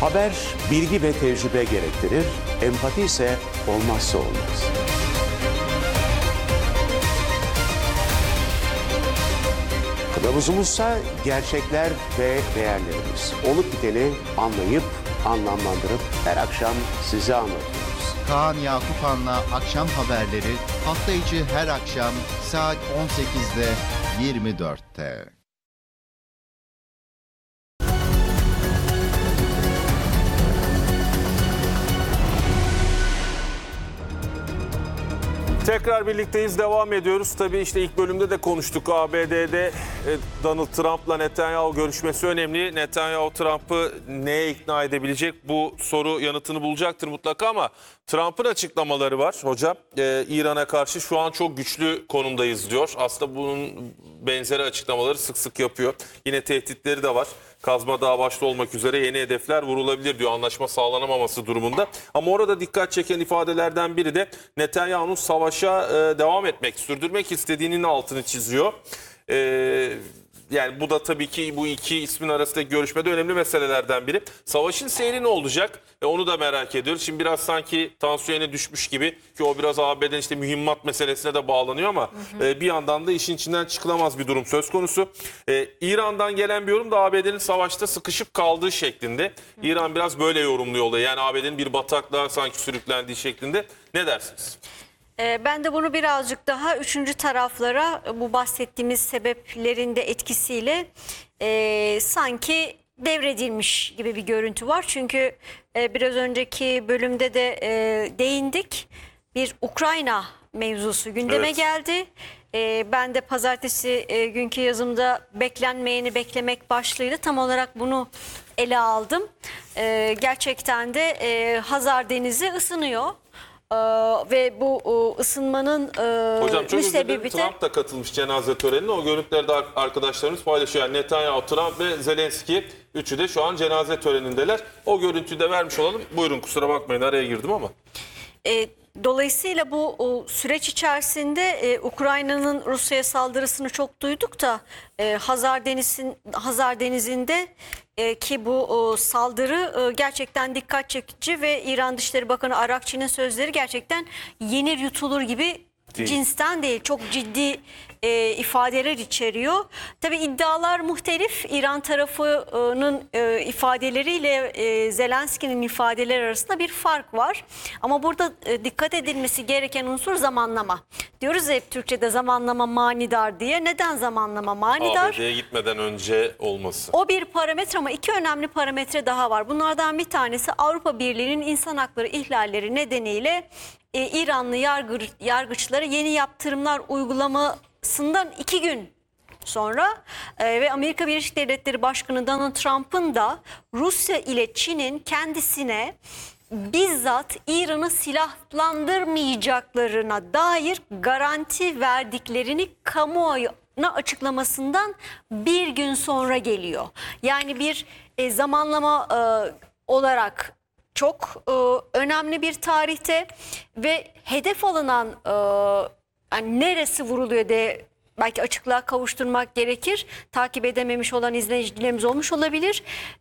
Haber bilgi ve tecrübe gerektirir, empati ise olmazsa olmaz. Kılavuzumuzsa gerçekler ve değerlerimiz. Olup biteni anlayıp, anlamlandırıp her akşam size anlatıyoruz. Kaan Yakupan'la akşam haberleri hafta içi her akşam saat 18'de 24'te. Tekrar birlikteyiz, devam ediyoruz. Tabii işte ilk bölümde de konuştuk. ABD'de Donald Trump'la Netanyahu görüşmesi önemli. Netanyahu Trump'ı neye ikna edebilecek? Bu soru yanıtını bulacaktır mutlaka ama Trump'ın açıklamaları var hocam. İran'a karşı şu an çok güçlü konumdayız diyor. Aslında bunun benzeri açıklamaları sık sık yapıyor. Yine tehditleri de var. Kazma Dağı başta olmak üzere yeni hedefler vurulabilir diyor anlaşma sağlanamaması durumunda. Ama orada dikkat çeken ifadelerden biri de Netanyahu'nun savaşa devam etmek, sürdürmek istediğinin altını çiziyor. Yani bu da tabii ki bu iki ismin arasındaki görüşmede önemli meselelerden biri. Savaşın seyri ne olacak? Onu da merak ediyoruz. Şimdi biraz sanki tansiyonu düşmüş gibi ki o biraz ABD'nin işte mühimmat meselesine de bağlanıyor ama bir yandan da işin içinden çıkılamaz bir durum söz konusu. İran'dan gelen bir yorum da ABD'nin savaşta sıkışıp kaldığı şeklinde. İran biraz böyle yorumluyor olayı. Yani ABD'nin bir bataklığa sanki sürüklendiği şeklinde. Ne dersiniz? Ben de bunu birazcık daha üçüncü taraflara bu bahsettiğimiz sebeplerin de etkisiyle sanki devredilmiş gibi bir görüntü var. Çünkü biraz önceki bölümde de değindik. Bir Ukrayna mevzusu gündeme geldi. Ben de pazartesi günkü yazımda beklenmeyeni beklemek başlığıyla tam olarak bunu ele aldım. Gerçekten de Hazar Denizi ısınıyor. Ve bu ısınmanın Hocam çok özür dilerim. müsebbibi de... Trump da katılmış cenaze törenine. O görüntüleri de arkadaşlarımız paylaşıyor. Yani Netanyahu, Trump ve Zelenski üçü de şu an cenaze törenindeler. O görüntüyü de vermiş olalım. Buyurun, kusura bakmayın araya girdim ama. Dolayısıyla bu süreç içerisinde Ukrayna'nın Rusya'ya saldırısını çok duyduk da Hazar Denizi'nde ki bu saldırı gerçekten dikkat çekici ve İran Dışişleri Bakanı Arakçı'nın sözleri gerçekten yenir yutulur gibi cinsten değil. Çok ciddi ifadeler içeriyor. Tabii iddialar muhtelif. İran tarafının ifadeleriyle Zelenski'nin ifadeleri arasında bir fark var. Ama burada dikkat edilmesi gereken unsur zamanlama. Diyoruz ya hep Türkçe'de zamanlama manidar diye. Neden zamanlama manidar? ABD'ye gitmeden önce olması. O bir parametre ama iki önemli parametre daha var. Bunlardan bir tanesi Avrupa Birliği'nin insan hakları ihlalleri nedeniyle İranlı yargıçlara yeni yaptırımlar uygulamasından 2 gün sonra ve Amerika Birleşik Devletleri Başkanı Donald Trump'ın da Rusya ile Çin'in kendisine bizzat İran'ı silahlandırmayacaklarına dair garanti verdiklerini kamuoyuna açıklamasından bir gün sonra geliyor. Yani bir zamanlama olarak çok önemli bir tarihte ve hedef alınan yani neresi vuruluyor diye belki açıklığa kavuşturmak gerekir. Takip edememiş olan izleyicilerimiz olmuş olabilir.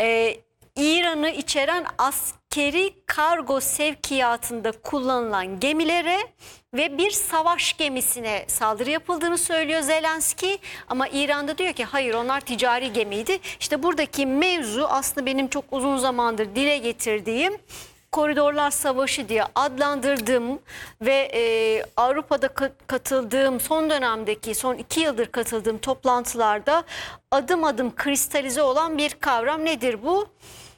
İran'ı içeren askeri kargo sevkiyatında kullanılan gemilere ve bir savaş gemisine saldırı yapıldığını söylüyor Zelenski. Ama İran'da diyor ki hayır onlar ticari gemiydi. İşte buradaki mevzu aslında benim çok uzun zamandır dile getirdiğim Koridorlar Savaşı diye adlandırdığım ve Avrupa'da katıldığım son dönemdeki son 2 yıldır katıldığım toplantılarda adım adım kristalize olan bir kavram nedir bu?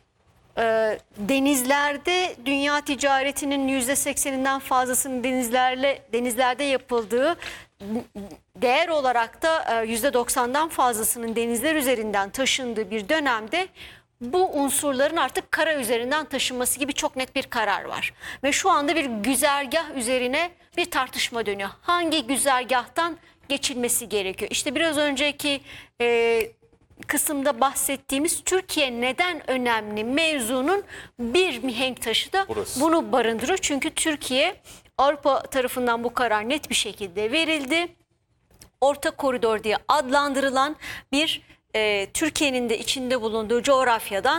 Denizlerde dünya ticaretinin %80'inden fazlasının denizlerde yapıldığı, değer olarak da %90'dan fazlasının denizler üzerinden taşındığı bir dönemde bu unsurların artık kara üzerinden taşınması gibi çok net bir karar var. Ve şu anda bir güzergah üzerine bir tartışma dönüyor. Hangi güzergahtan geçilmesi gerekiyor? İşte biraz önceki kısımda bahsettiğimiz Türkiye neden önemli mevzunun bir mihenk taşı da bunu barındırıyor. Çünkü Türkiye Avrupa tarafından bu karar net bir şekilde verildi. Orta koridor diye adlandırılan bir Türkiye'nin de içinde bulunduğu coğrafyadan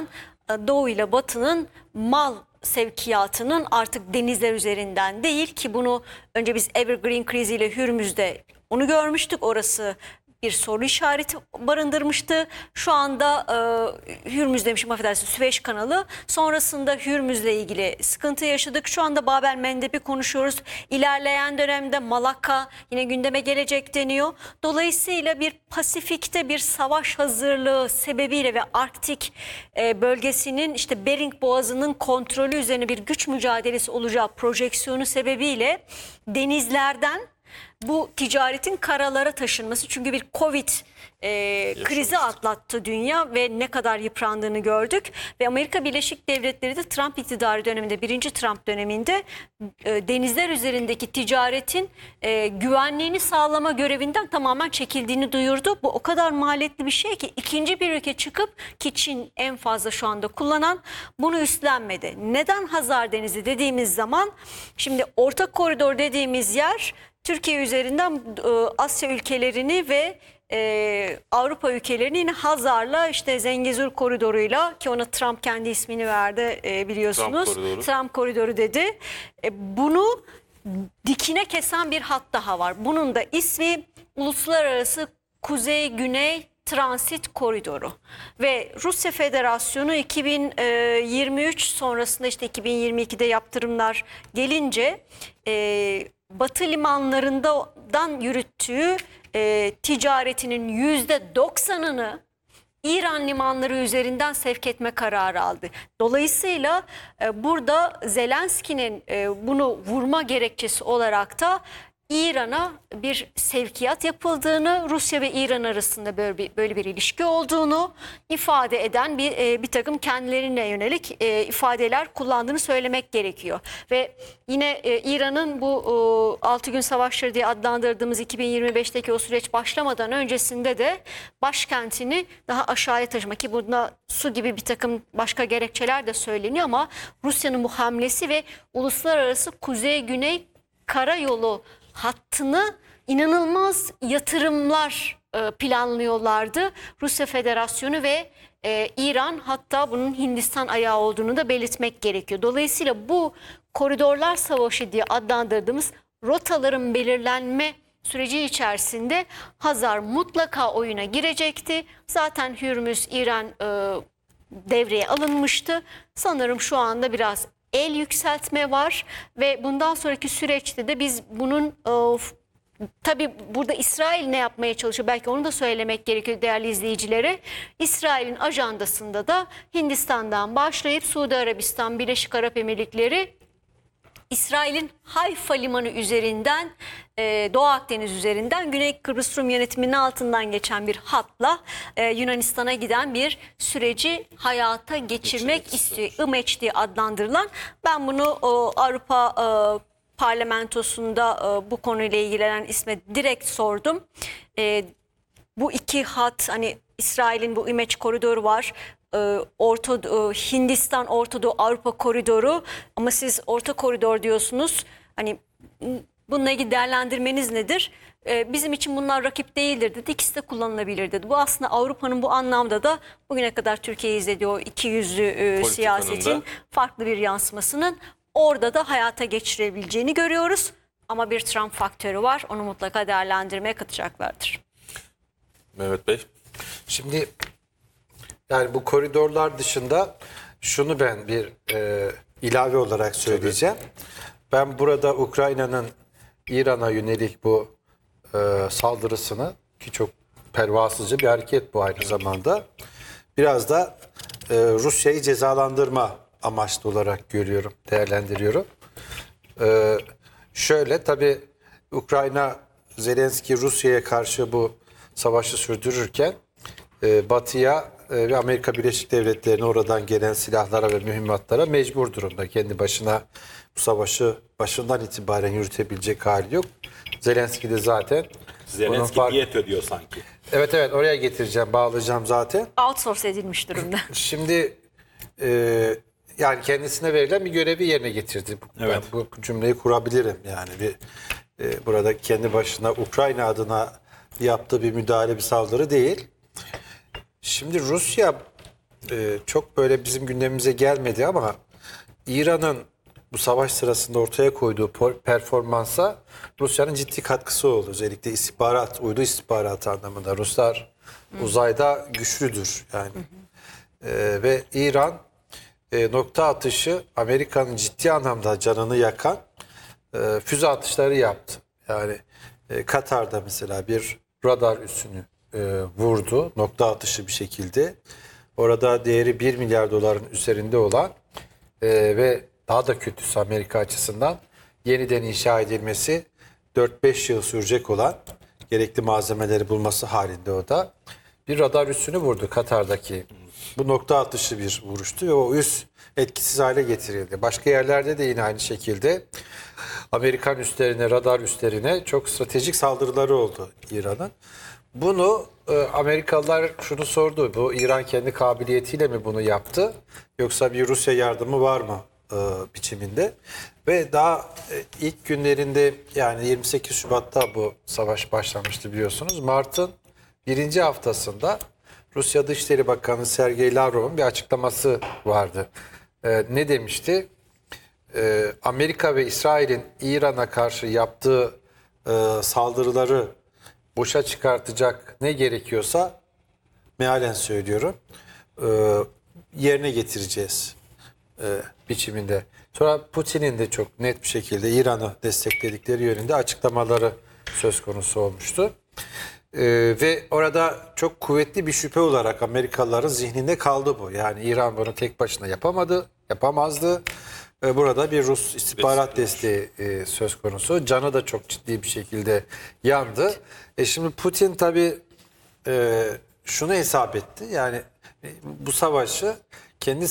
Doğu ile Batı'nın mal sevkiyatının artık denizler üzerinden değil ki bunu önce biz Evergreen kriziyle Hürmüz'de onu görmüştük. Orası bir soru işareti barındırmıştı. Şu anda Hürmüz demişim, affedersiniz, Süveyş kanalı. Sonrasında Hürmüz'le ilgili sıkıntı yaşadık. Şu anda Babel Mendeb'i konuşuyoruz. İlerleyen dönemde Malakka yine gündeme gelecek deniyor. Dolayısıyla bir Pasifik'te bir savaş hazırlığı sebebiyle ve Arktik bölgesinin işte Bering Boğazı'nın kontrolü üzerine bir güç mücadelesi olacağı projeksiyonu sebebiyle denizlerden bu ticaretin karalara taşınması, çünkü bir Covid krizi atlattı dünya ve ne kadar yıprandığını gördük. Ve Amerika Birleşik Devletleri de Trump iktidarı döneminde, 1. Trump döneminde denizler üzerindeki ticaretin güvenliğini sağlama görevinden tamamen çekildiğini duyurdu. Bu o kadar maliyetli bir şey ki ikinci bir ülke çıkıp, ki Çin en fazla şu anda kullanan, bunu üstlenmedi. Neden Hazar Denizi dediğimiz zaman, şimdi Orta Koridor dediğimiz yer Türkiye üzerinden Asya ülkelerini ve Avrupa ülkelerini yine Hazar'la, işte Zengezur koridoruyla, ki ona Trump kendi ismini verdi biliyorsunuz. Trump koridoru dedi. Bunu dikine kesen bir hat daha var. Bunun da ismi Uluslararası Kuzey-Güney Transit Koridoru. Ve Rusya Federasyonu 2023 sonrasında, işte 2022'de yaptırımlar gelince Batı limanlarından yürüttüğü ticaretinin %90'ını İran limanları üzerinden sevk etme kararı aldı. Dolayısıyla burada Zelenski'nin bunu vurma gerekçesi olarak da İran'a bir sevkiyat yapıldığını, Rusya ve İran arasında böyle bir ilişki olduğunu ifade eden bir takım kendilerine yönelik ifadeler kullandığını söylemek gerekiyor. Ve yine İran'ın bu 6 gün savaşları diye adlandırdığımız 2025'teki o süreç başlamadan öncesinde de başkentini daha aşağıya taşımak, ki bunda su gibi bir takım başka gerekçeler de söyleniyor, ama Rusya'nın bu hamlesi ve uluslararası kuzey-güney karayolu hattını inanılmaz yatırımlar planlıyorlardı Rusya Federasyonu ve İran, hatta bunun Hindistan ayağı olduğunu da belirtmek gerekiyor. Dolayısıyla bu koridorlar savaşı diye adlandırdığımız rotaların belirlenme süreci içerisinde Hazar mutlaka oyuna girecekti. Zaten Hürmüz, İran devreye alınmıştı. Sanırım şu anda biraz el yükseltme var ve bundan sonraki süreçte de biz bunun tabii burada İsrail ne yapmaya çalışıyor, belki onu da söylemek gerekiyor değerli izleyicilere. İsrail'in ajandasında da Hindistan'dan başlayıp Suudi Arabistan, Birleşik Arap Emirlikleri, İsrail'in Hayfa limanı üzerinden, Doğu Akdeniz üzerinden Güney Kıbrıs Rum yönetiminin altından geçen bir hatla Yunanistan'a giden bir süreci hayata geçirmek istiyor. IMEC diye adlandırılan. Ben bunu Avrupa Parlamentosu'nda bu konuyla ilgilenen isme direkt sordum. Bu iki hat, hani İsrail'in bu IMEC koridoru var. Hindistan, Orta Doğu, Avrupa koridoru, ama siz Orta Koridor diyorsunuz. Hani bununla ilgili değerlendirmeniz nedir? Bizim için bunlar rakip değildir dedi. İkisi de kullanılabilir dedi. Bu aslında Avrupa'nın bu anlamda da bugüne kadar Türkiye'yi izlediği o ikiyüzlü siyasetin farklı bir yansımasının orada da hayata geçirebileceğini görüyoruz. Ama bir Trump faktörü var. Onu mutlaka değerlendirmeye katacaklardır. Mehmet Bey. Şimdi yani bu koridorlar dışında şunu ben bir ilave olarak söyleyeceğim. Ben burada Ukrayna'nın İran'a yönelik bu saldırısını, ki çok pervasızca bir hareket bu aynı zamanda, biraz da Rusya'yı cezalandırma amaçlı olarak görüyorum, değerlendiriyorum. Şöyle, tabii Ukrayna, Zelenski Rusya'ya karşı bu savaşı sürdürürken Batı'ya ve Amerika Birleşik Devletleri'ne oradan gelen silahlara ve mühimmatlara mecbur durumda. Kendi başına bu savaşı başından itibaren yürütebilecek hali yok. Zelenski de zaten... Zelenski diyet ödüyor sanki. Evet, oraya getireceğim, bağlayacağım zaten. Outsource edilmiş durumda. Şimdi yani kendisine verilen bir görevi yerine getirdi. Evet. Ben bu cümleyi kurabilirim. Yani burada kendi başına Ukrayna adına yaptığı bir müdahale, bir saldırı değil. Şimdi Rusya çok böyle bizim gündemimize gelmedi ama İran'ın bu savaş sırasında ortaya koyduğu performansa Rusya'nın ciddi katkısı oldu. Özellikle istihbarat, uydu istihbaratı anlamında. Ruslar uzayda güçlüdür yani. Ve İran nokta atışı Amerika'nın ciddi anlamda canını yakan füze atışları yaptı. Yani Katar'da mesela bir radar üssünü vurdu nokta atışı bir şekilde. Orada değeri 1 milyar doların üzerinde olan ve daha da kötüsü Amerika açısından yeniden inşa edilmesi 4-5 yıl sürecek olan gerekli malzemeleri bulması halinde o da bir radar üssünü vurdu Katar'daki. Bu nokta atışı bir vuruştu ve o üs etkisiz hale getirildi. Başka yerlerde de yine aynı şekilde Amerikan üslerine, radar üslerine çok stratejik saldırıları oldu İran'ın. Bunu Amerikalılar şunu sordu. Bu İran kendi kabiliyetiyle mi bunu yaptı? Yoksa bir Rusya yardımı var mı biçiminde? Ve daha ilk günlerinde yani 28 Şubat'ta bu savaş başlamıştı biliyorsunuz. Mart'ın 1. haftasında Rusya Dışişleri Bakanı Sergey Lavrov'un bir açıklaması vardı. Ne demişti? Amerika ve İsrail'in İran'a karşı yaptığı saldırıları boşa çıkartacak ne gerekiyorsa mealen söylüyorum yerine getireceğiz biçiminde. Sonra Putin'in de çok net bir şekilde İran'ı destekledikleri yönünde açıklamaları söz konusu olmuştu. Ve orada çok kuvvetli bir şüphe olarak Amerikalıların zihninde kaldı bu. Yani İran bunu tek başına yapamazdı. Burada bir Rus istihbarat desteği söz konusu. Canı da çok ciddi bir şekilde yandı. Şimdi Putin tabii şunu hesap etti. Yani bu savaşı kendi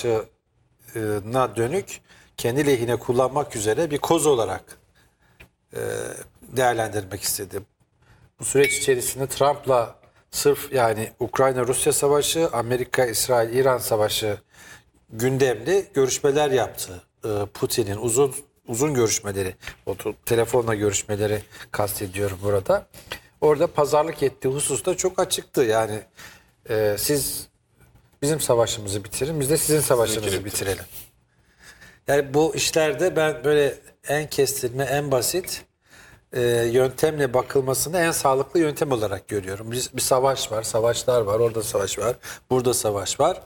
savaşına dönük kendi lehine kullanmak üzere bir koz olarak değerlendirmek istedi. Bu süreç içerisinde Trump'la sırf yani Ukrayna-Rusya savaşı, Amerika-İsrail-İran savaşı gündemli görüşmeler yaptı. Putin'in uzun görüşmeleri, telefonla görüşmeleri kastediyorum burada. Orada pazarlık ettiği hususta çok açıktı. Yani siz bizim savaşımızı bitirin, biz de sizin savaşınızı bitirelim. Yani bu işlerde ben böyle en kestirme, en basit yöntemle bakılmasını en sağlıklı yöntem olarak görüyorum. Bir savaş var, savaşlar var, orada savaş var, burada savaş var.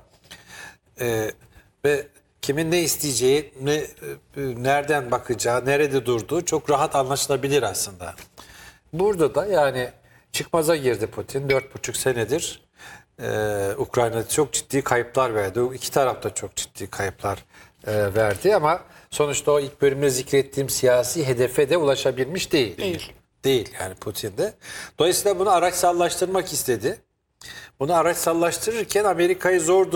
Ve kimin ne isteyeceği, nereden bakacağı, nerede durduğu çok rahat anlaşılabilir aslında. Burada da yani çıkmaza girdi Putin. 4,5 senedir Ukrayna'da çok ciddi kayıplar verdi. İki taraf da çok ciddi kayıplar verdi ama sonuçta o ilk bölümde zikrettiğim siyasi hedefe de ulaşabilmiş değil. Değil yani Putin'de. Dolayısıyla bunu araçsallaştırmak istedi. Bunu araçsallaştırırken Amerika'yı zor